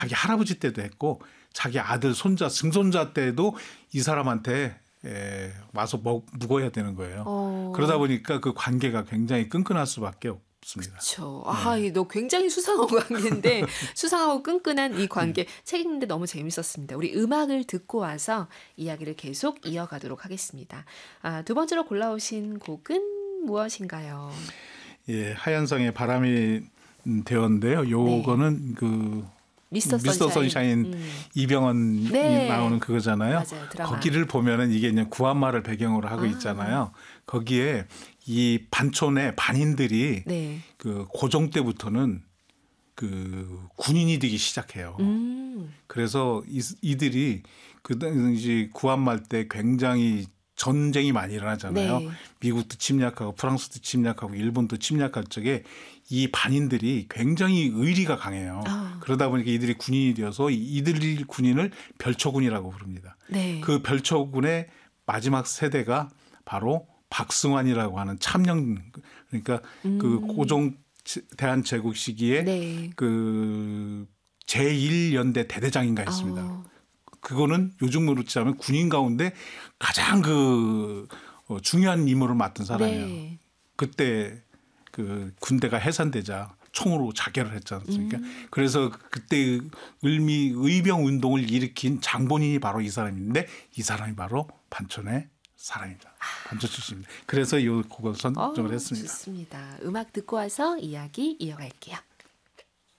자기 할아버지 때도 했고 자기 아들, 손자, 증손자 때도 이 사람한테 와서 묵어야 되는 거예요. 그러다 보니까 그 관계가 굉장히 끈끈할 수밖에 없습니다. 그렇죠. 아, 너 굉장히 수상한 관계인데 수상하고 끈끈한 이 관계 책 읽는데 너무 재밌었습니다. 우리 음악을 듣고 와서 이야기를 계속 이어가도록 하겠습니다. 두 번째로 골라오신 곡은 무엇인가요? 예, 하현성의 바람이 되었는데요. 요거는 그 미스터 선샤인 이병헌이 나오는 그거잖아요. 맞아요, 드라마. 거기를 보면은 이게 이제 구한말을 배경으로 하고 있잖아요. 거기에 이 반촌의 반인들이 그 고종 때부터는 그 군인이 되기 시작해요. 그래서 이들이 그 이제 구한말 때 굉장히 전쟁이 많이 일어나잖아요. 미국도 침략하고 프랑스도 침략하고 일본도 침략할 적에 이 반인들이 굉장히 의리가 강해요. 그러다 보니까 이들이 군인이 되어서 이들 군인을 별초군이라고 부릅니다. 그 별초군의 마지막 세대가 바로 박승환이라고 하는 참령, 그러니까 그 고종 대한제국 시기에 그 제1연대 대대장인가 했습니다. 그거는 요즘으로 치자면 군인 가운데 가장 그 중요한 임무를 맡은 사람이에요. 그때 그 군대가 해산되자 총으로 자결을 했지 않습니까? 그래서 그때 의병 운동을 일으킨 장본인이 바로 이 사람인데 이 사람이 바로 반촌의 사람입니다. 반촌 출신입니다. 그래서 이 곡을 선정을 했습니다. 좋습니다. 음악 듣고 와서 이야기 이어갈게요.